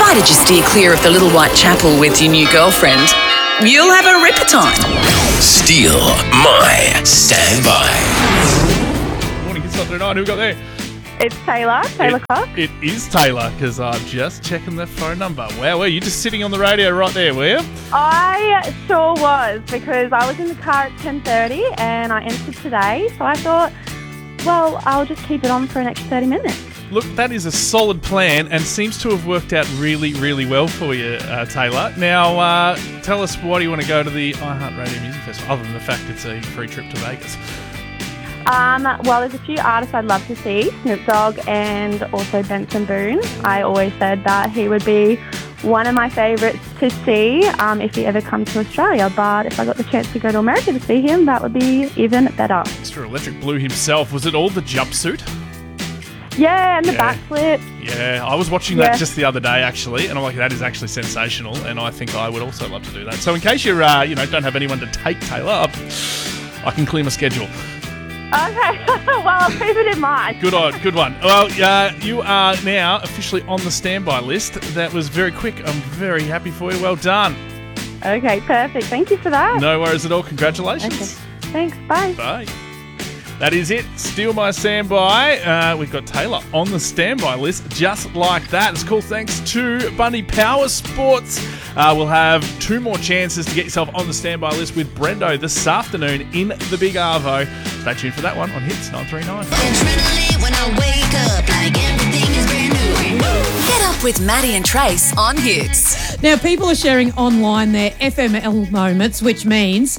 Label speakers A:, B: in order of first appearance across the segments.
A: provided you steer clear of the Little White Chapel with your new girlfriend, you'll have a ripper time.
B: Steal My Standby.
C: Morning, it's not tonight. Who we got there?
D: It's Taylor Cox.
C: It is Taylor, because I'm just checking the phone number. Wow, were you just sitting on the radio right there, were you?
D: I sure was, because I was in the car at 10:30 and I entered today, so I thought, well, I'll just keep it on for an extra 30 minutes.
C: Look, that is a solid plan and seems to have worked out really, really well for you, Taylor. Now, tell us, why do you want to go to the iHeartRadio Music Festival, other than the fact it's a free trip to Vegas?
D: Well, there's a few artists I'd love to see, Snoop Dogg and also Benson Boone. I always said that he would be one of my favourites to see if he ever comes to Australia. But if I got the chance to go to America to see him, that would be even better.
C: Mr. Electric Blue himself, was it all the jumpsuit?
D: Yeah, and the backflip.
C: Yeah, I was watching that just the other day, actually, and I'm like, that is actually sensational, and I think I would also love to do that. So in case you don't have anyone to take Taylor, I can clear my schedule.
D: Okay, well, I'll keep it in mind.
C: Good one. Well, you are now officially on the standby list. That was very quick. I'm very happy for you. Well done.
D: Okay, perfect. Thank you for that.
C: No worries at all. Congratulations.
D: Okay. Thanks. Bye.
C: Bye. That is it. Steal My Standby. We've got Taylor on the standby list just like that. It's cool thanks to Bundy Power Sports. We'll have 2 more chances to get yourself on the standby list with Brendo this afternoon in the Big Arvo. Stay tuned for that one on Hits 939.
A: Get up with Maddie and Trace on Hits.
E: Now, people are sharing online their FML moments, which means...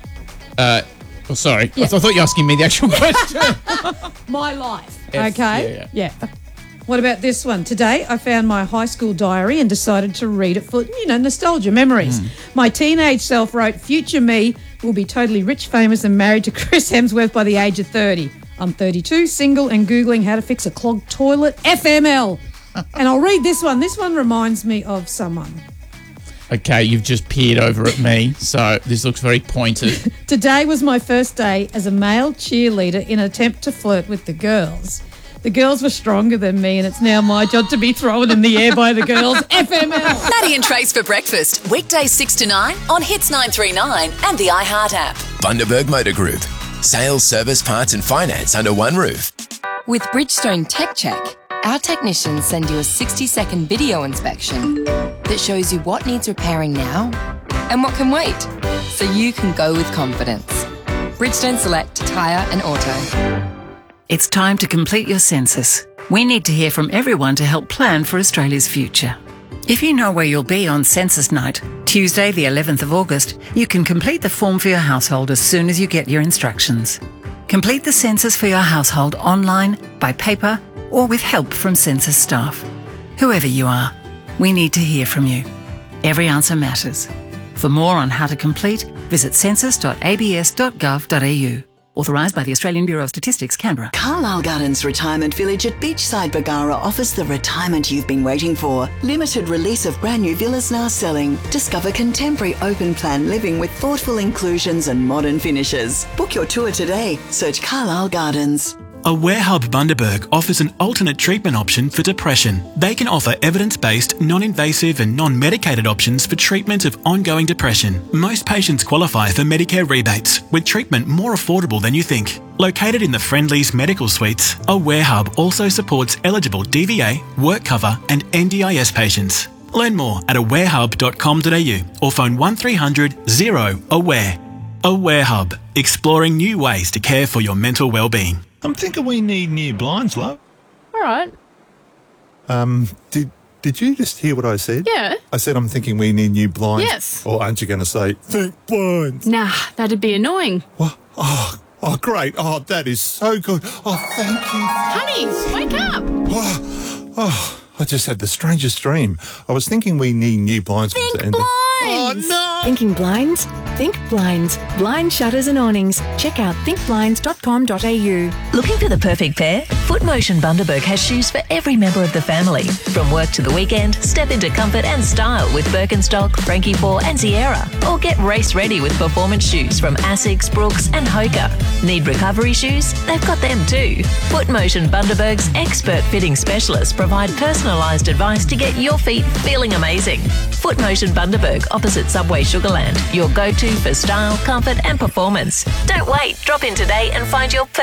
F: sorry. I thought you were asking me the actual question.
E: my life. Okay?
F: Yeah.
E: What about this one? Today, I found my high school diary and decided to read it for, nostalgia, memories. My teenage self wrote, future me will be totally rich, famous and married to Chris Hemsworth by the age of 30. I'm 32, single and Googling how to fix a clogged toilet. FML. And I'll read this one. This one reminds me of someone.
F: Okay, you've just peered over at me, so this looks very pointed.
E: Today was my first day as a male cheerleader in an attempt to flirt with the girls. The girls were stronger than me, and it's now my job to be thrown in the air by the girls. FML.
A: Maddie and Trace for breakfast. Weekdays 6 to 9 on Hits 939 and the iHeart app.
B: Bundaberg Motor Group. Sales, service, parts and finance under one roof.
G: With Bridgestone Tech Check, our technicians send you a 60-second video inspection that shows you what needs repairing now and what can wait, so you can go with confidence. Bridgestone Select Tyre and Auto.
H: It's time to complete your census. We need to hear from everyone to help plan for Australia's future. If you know where you'll be on census night, Tuesday the 11th of August, you can complete the form for your household as soon as you get your instructions. Complete the census for your household online, by paper, or with help from census staff. Whoever you are, we need to hear from you. Every answer matters. For more on how to complete, visit census.abs.gov.au. Authorised by the Australian Bureau of Statistics, Canberra.
I: Carlisle Gardens Retirement Village at Beachside Bargara offers the retirement you've been waiting for. Limited release of brand new villas now selling. Discover contemporary open plan living with thoughtful inclusions and modern finishes. Book your tour today. Search Carlisle Gardens.
J: Aware Hub Bundaberg offers an alternate treatment option for depression. They can offer evidence-based, non-invasive and non-medicated options for treatment of ongoing depression. Most patients qualify for Medicare rebates, with treatment more affordable than you think. Located in the Friendly's medical suites, Aware Hub also supports eligible DVA, work cover and NDIS patients. Learn more at awarehub.com.au or phone 1300 0-AWARE. Aware Hub, exploring new ways to care for your mental well-being.
K: I'm thinking we need new blinds, love.
L: All right.
K: Did you just hear what I said?
L: Yeah.
K: I said I'm thinking we need new blinds.
L: Yes.
K: Or aren't you going to say, think blinds?
L: Nah, that'd be annoying.
K: What? Oh, great. Oh, that is so good. Oh, thank you.
L: Honey, wake up.
K: I just had the strangest dream. I was thinking we need new blinds.
L: Think blinds.
K: Oh, no.
M: Thinking blinds? Think Blinds. Blind shutters and awnings. Check out thinkblinds.com.au.
N: Looking for the perfect pair? Footmotion Bundaberg has shoes for every member of the family. From work to the weekend, step into comfort and style with Birkenstock, Frankie 4 and Sierra. Or get race ready with performance shoes from Asics, Brooks and Hoka. Need recovery shoes? They've got them too. Footmotion Bundaberg's expert fitting specialists provide personalised advice to get your feet feeling amazing. Footmotion Bundaberg opposite Subway Sugarland. Your go-to for style, comfort and performance. Don't wait. Drop in today and find your